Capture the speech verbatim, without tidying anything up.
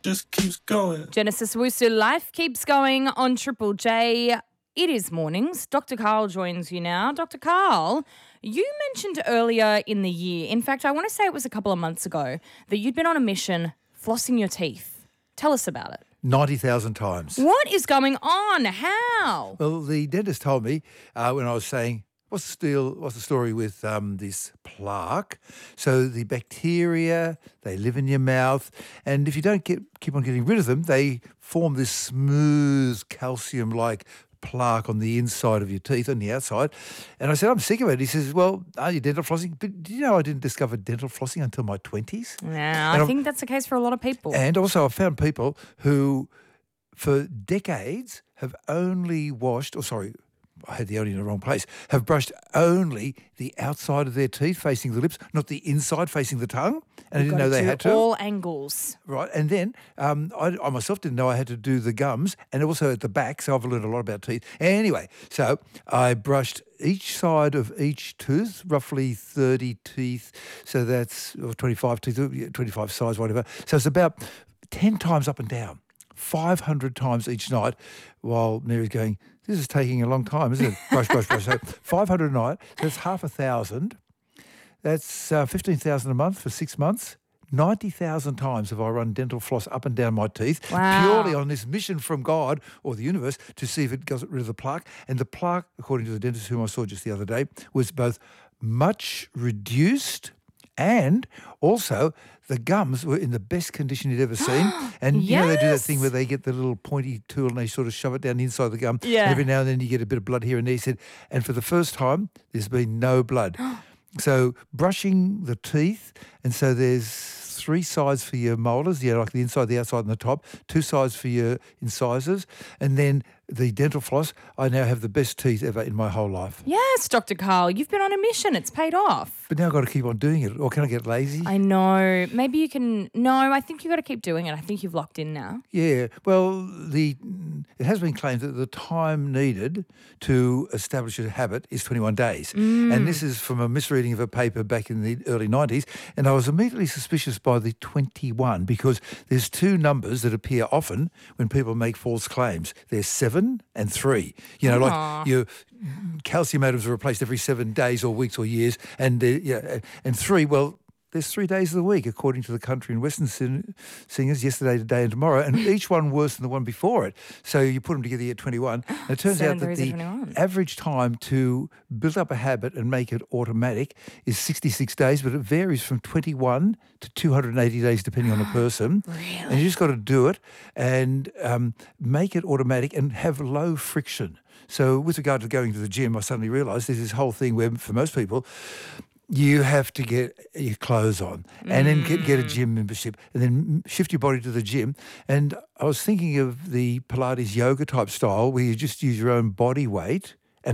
just keeps going. Genesis Wusu, life keeps going on Triple J. It is mornings. Doctor Carl joins you now. Doctor Carl, you mentioned earlier in the year, in fact, I want to say it was a couple of months ago, that you'd been on a mission flossing your teeth. Tell us about it. ninety thousand times. What is going on? How? Well, the dentist told me uh, when I was saying, what's the, deal, what's the story with um, this plaque? So the bacteria, they live in your mouth, and if you don't get, keep on getting rid of them, they form this smooth calcium-like plaque on the inside of your teeth, on the outside. And I said, I'm sick of it. He says, well, are you dental flossing? But did you know I didn't discover dental flossing until my twenties? Yeah, I and think I'm, that's the case for a lot of people. And also I found people who, for decades, have only washed, or sorry, I had the only in the wrong place, have brushed only the outside of their teeth facing the lips, not the inside facing the tongue. And You've I didn't know they do had to. all angles. Right, and then um, I, I myself didn't know I had to do the gums and also at the back, so I've learned a lot about teeth. Anyway, so I brushed each side of each tooth, roughly thirty teeth, so that's or twenty-five teeth, twenty-five sides, whatever. So it's about ten times up and down, five hundred times each night, while Mary's going, this is taking a long time, isn't it? Brush, brush, brush. So five hundred a night, that's half a thousand. That's uh, fifteen thousand a month for six months. ninety thousand times have I run dental floss up and down my teeth, wow. purely on this mission from God or the universe to see if it gets rid of the plaque. And the plaque, according to the dentist whom I saw just the other day, was both much reduced and also the gums were in the best condition you'd ever seen. And yes. you know they do that thing where they get the little pointy tool and they sort of shove it down the inside of the gum. Yeah. And every now and then you get a bit of blood here and there. He said, and for the first time, there's been no blood. So brushing the teeth, and so there's three sides for your molars, yeah, like the inside, the outside, and the top, two sides for your incisors, and then the dental floss. I now have the best teeth ever in my whole life. Yes, Doctor Carl, you've been on a mission. It's paid off. But now I've got to keep on doing it, or can I get lazy? I know. Maybe you can... No, I think you've got to keep doing it. I think you've locked in now. Yeah, well, the it has been claimed that the time needed to establish a habit is twenty-one days. Mm. And this is from a misreading of a paper back in the early nineties. And I was immediately suspicious by the twenty-one because there's two numbers that appear often when people make false claims. There's seven and three. You know, Aww. like your calcium atoms are replaced every seven days or weeks or years. And, uh, yeah, and three, well... There's three days of the week, according to the country and western sing- singers, yesterday, today and tomorrow, and each one worse than the one before it. So you put them together, you get twenty-one. And it turns out that the average time to build up a habit and make it automatic is sixty-six days, but it varies from twenty-one to two hundred eighty days, depending on the person. Really? And you just got to do it and um, make it automatic and have low friction. So with regard to going to the gym, I suddenly realised there's this whole thing where, for most people, you have to get your clothes on and then get, get a gym membership and then shift your body to the gym. And I was thinking of the Pilates yoga type style where you just use your own body weight